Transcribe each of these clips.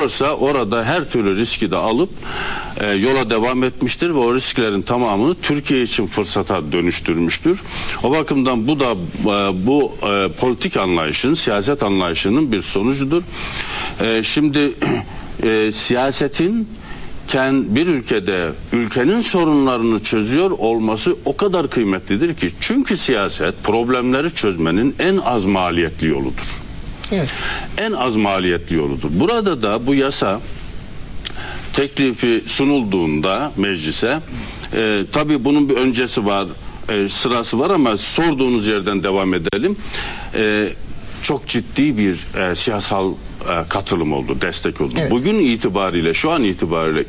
biliyorsa orada her türlü riski de alıp yola devam etmiştir ve o risklerin tamamını Türkiye için fırsata dönüştürmüştür. O bakımdan bu da bu politik anlayışın, siyaset anlayışının bir sonucudur. Şimdi siyasetin bir ülkede ülkenin sorunlarını çözüyor olması o kadar kıymetlidir ki, çünkü siyaset problemleri çözmenin en az maliyetli yoludur. Evet. En az maliyetli yoludur. Burada da bu yasa teklifi sunulduğunda meclise, tabii bunun bir öncesi var, sırası var ama sorduğunuz yerden devam edelim. Çok ciddi bir siyasal katılım oldu, destek oldu. Evet. Bugün itibariyle, şu an itibariyle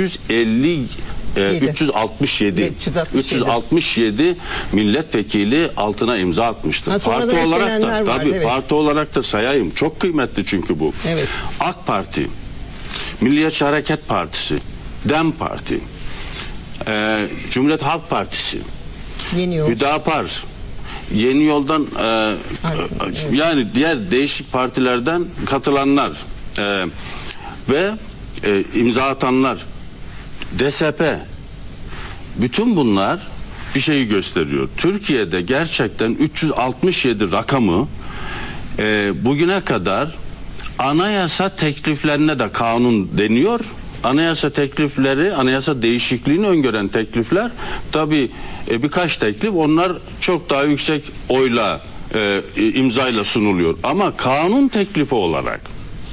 367 milletvekili altına imza atmıştır. Parti olarak da tabii evet. Parti olarak da sayayım. Çok kıymetli çünkü bu. Evet. AK Parti, Milliyetçi Hareket Partisi, DEM Parti, Cumhuriyet Halk Partisi, Hüdapar, Yeni Yol'dan yani diğer değişik partilerden katılanlar ve imza atanlar, DSP, bütün bunlar bir şeyi gösteriyor. Türkiye'de gerçekten 367 rakamı bugüne kadar anayasa tekliflerine de kanun deniyor. Anayasa teklifleri, anayasa değişikliğini öngören teklifler, tabii birkaç teklif, onlar çok daha yüksek oyla, imzayla sunuluyor. Ama kanun teklifi olarak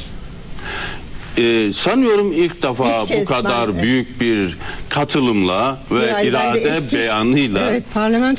sanıyorum ilk defa bu kadar büyük bir katılımla ve irade beyanıyla evet,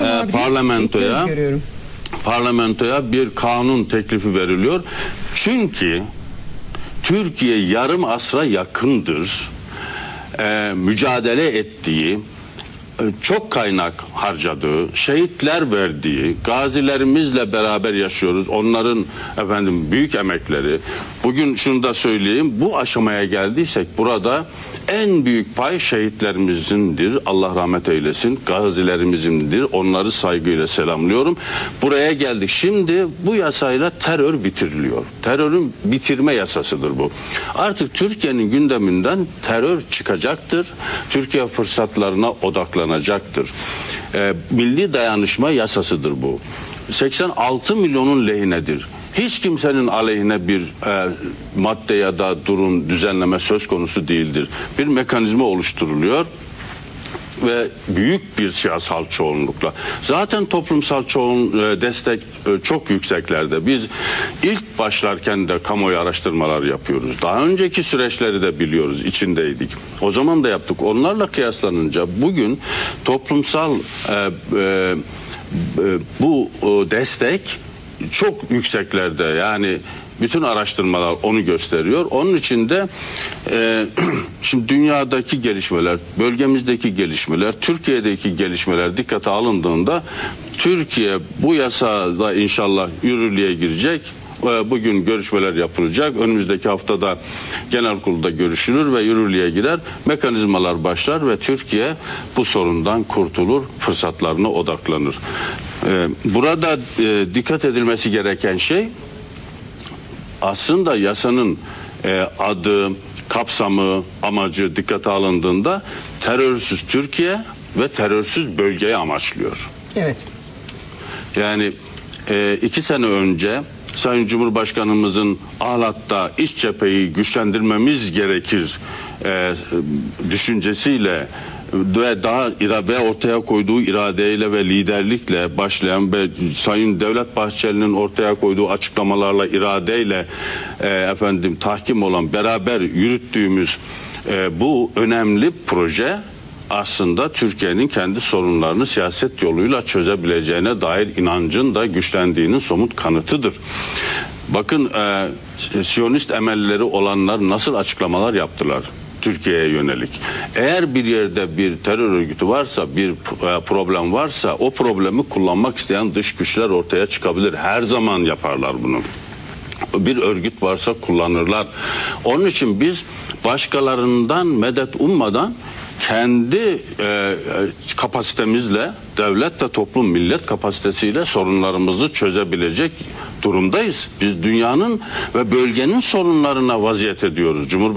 parlamentoya bir kanun teklifi veriliyor. Çünkü Türkiye yarım asra yakındır mücadele ettiği, çok kaynak harcadığı, şehitler verdiği, gazilerimizle beraber yaşıyoruz. Onların büyük emekleri. Bugün şunu da söyleyeyim, bu aşamaya geldiysek burada en büyük pay şehitlerimizindir. Allah rahmet eylesin. Gazilerimizin,dir. Onları saygıyla selamlıyorum. Buraya geldik. Şimdi bu yasayla terör bitiriliyor. Terörün bitirme yasasıdır bu. Artık Türkiye'nin gündeminden terör çıkacaktır. Türkiye fırsatlarına odaklanacaktır. Milli dayanışma yasasıdır bu. 86 milyonun lehinedir. Hiç kimsenin aleyhine bir madde ya da durum, düzenleme söz konusu değildir. Bir mekanizma oluşturuluyor ve büyük bir siyasal çoğunlukla. Zaten toplumsal destek çok yükseklerde. Biz ilk başlarken de kamuoyu araştırmalar yapıyoruz. Daha önceki süreçleri de biliyoruz, içindeydik. O zaman da yaptık. Onlarla kıyaslanınca bugün toplumsal bu destek çok yükseklerde, yani bütün araştırmalar onu gösteriyor. Onun için de şimdi dünyadaki gelişmeler, bölgemizdeki gelişmeler, Türkiye'deki gelişmeler dikkate alındığında Türkiye bu yasada inşallah yürürlüğe girecek. Bugün görüşmeler yapılacak. Önümüzdeki haftada genel kurulda görüşülür ve yürürlüğe girer. Mekanizmalar başlar ve Türkiye bu sorundan kurtulur, fırsatlarına odaklanır. Burada dikkat edilmesi gereken şey, aslında yasanın adı, kapsamı, amacı dikkate alındığında terörsüz Türkiye ve terörsüz bölgeyi amaçlıyor. Evet. Yani 2 sene önce Sayın Cumhurbaşkanımızın Ahlat'ta iç cepheyi güçlendirmemiz gerekir düşüncesiyle ve ortaya koyduğu iradeyle ve liderlikle başlayan ve Sayın Devlet Bahçeli'nin ortaya koyduğu açıklamalarla, iradeyle tahkim olan, beraber yürüttüğümüz bu önemli proje aslında Türkiye'nin kendi sorunlarını siyaset yoluyla çözebileceğine dair inancın da güçlendiğinin somut kanıtıdır. Bakın Siyonist emelleri olanlar nasıl açıklamalar yaptılar Türkiye'ye yönelik. Eğer bir yerde bir terör örgütü varsa, bir problem varsa, o problemi kullanmak isteyen dış güçler ortaya çıkabilir. Her zaman yaparlar bunu. Bir örgüt varsa kullanırlar. Onun için biz başkalarından medet ummadan kendi kapasitemizle, devlet ve toplum, millet kapasitesiyle sorunlarımızı çözebilecek durumdayız. Biz dünyanın ve bölgenin sorunlarına vaziyet ediyoruz.